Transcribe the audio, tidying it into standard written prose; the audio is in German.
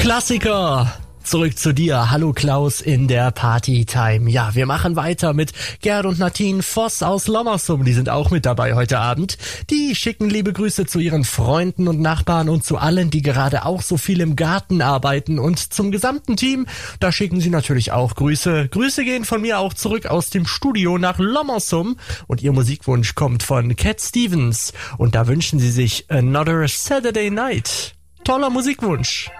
Klassiker! Zurück zu dir. Hallo Klaus in der Partytime. Ja, wir machen weiter mit Gerd und Nadine Voss aus Lommersum. Die sind auch mit dabei heute Abend. Die schicken liebe Grüße zu ihren Freunden und Nachbarn und zu allen, die gerade auch so viel im Garten arbeiten. Und zum gesamten Team, da schicken sie natürlich auch Grüße. Grüße gehen von mir auch zurück aus dem Studio nach Lommersum. Und ihr Musikwunsch kommt von Cat Stevens. Und da wünschen sie sich Another Saturday Night. Toller Musikwunsch.